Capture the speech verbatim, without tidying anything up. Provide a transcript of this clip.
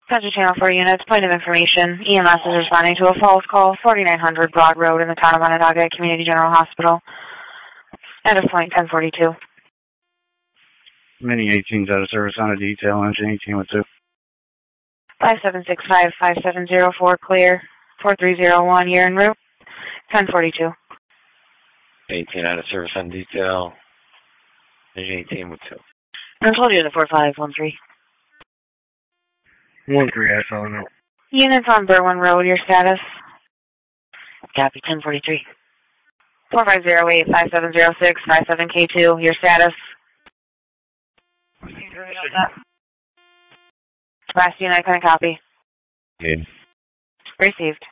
Country Channel four units, point of information. E M S is responding to a false call, forty-nine hundred Broad Road in the town of Onondaga Community General Hospital. At a point ten forty-two. Mini eighteen's out of service on a detail, engine eighteen with two. five seven six five, five seven zero four, clear. four three zero one, you're en route. ten forty-two. eighteen out of service on detail, engine eighteen with two. I told you the four five one three. one three, I saw no. Units on Berwyn Road, your status? Copy, ten forty-three. four five zero eight, five seven zero six, five seven K two, your status? Last unit, can I copy? Good. Received.